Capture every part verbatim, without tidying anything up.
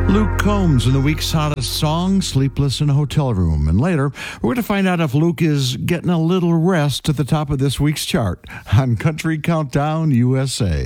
Luke Combs in the week's hottest song, Sleepless in a Hotel Room. And later, we're going to find out if Luke is getting a little rest at the top of this week's chart on Country Countdown U S A.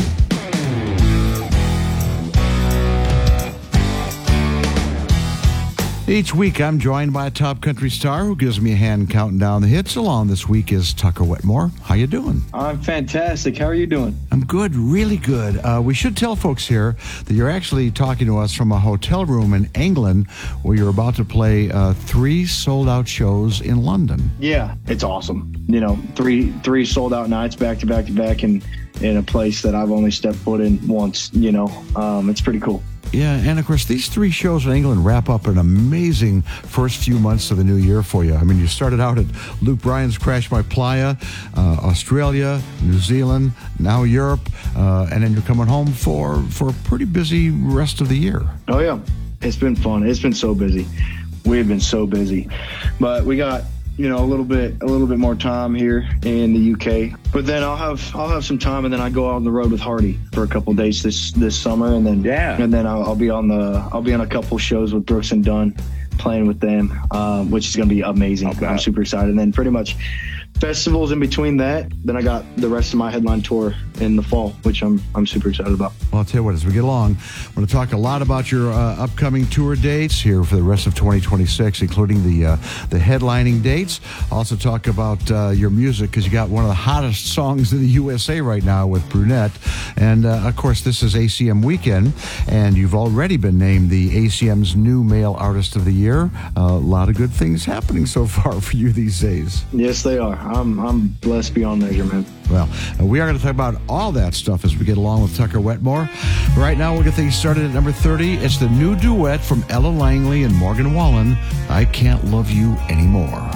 Each week, I'm joined by a top country star who gives me a hand counting down the hits. Along this week is Tucker Wetmore. How you doing? I'm fantastic. How are you doing? I'm good, really good. Uh, we should tell folks here that you're actually talking to us from a hotel room in England where you're about to play uh, three sold-out shows in London. Yeah, it's awesome. You know, three three sold-out nights back to back to back in, in a place that I've only stepped foot in once, you know. Um, it's pretty cool. Yeah, and of course, these three shows in England wrap up an amazing first few months of the new year for you. I mean, you started out at Luke Bryan's Crash My Playa, uh, Australia, New Zealand, now Europe, uh, and then you're coming home for, for a pretty busy rest of the year. Oh, yeah. It's been fun. It's been so busy. We've been so busy. But we got, you know, a little bit a little bit more time here in the U K. But then I'll have I'll have some time, and then I go out on the road with Hardy for a couple of days this this summer, and then yeah, and then I'll, I'll be on the I'll be on a couple shows with Brooks and Dunn, playing with them, um, which is going to be amazing. Okay. I'm super excited. And then pretty much festivals in between that. Then I got the rest of my headline tour in the fall, which I'm I'm super excited about. Well, I'll tell you what, as we get along, I'm going to talk a lot about your uh, upcoming tour dates here for the rest of twenty twenty-six, including the uh, the headlining dates. Also talk about uh, your music, because you got one of the hottest songs in the U S A right now with Brunette. And, uh, of course, this is A C M weekend, and you've already been named the A C M's new Male Artist of the Year. Uh, a lot of good things happening so far for you these days. Yes, they are. I'm I'm blessed beyond measure, man. Well, uh, we are going to talk about all that stuff as we get along with Tucker Wetmore. Right now, we'll get things started at number thirty. It's the new duet from Ella Langley and Morgan Wallen, I Can't Love You Anymore.